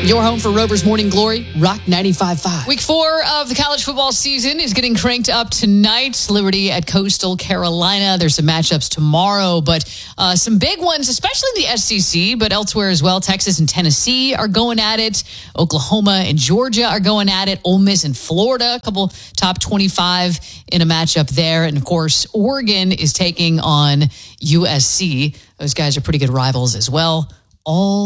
Your home for Rovers Morning Glory, Rock 95.5. Week 4 of the college football season is getting cranked up tonight. Liberty at Coastal Carolina. There's some matchups tomorrow, but some big ones, especially in the SEC, but elsewhere as well. Texas and Tennessee are going at it. Oklahoma and Georgia are going at it. Ole Miss and Florida, a couple top 25 in a matchup there. And, of course, Oregon is taking on USC. Those guys are pretty good rivals as well. All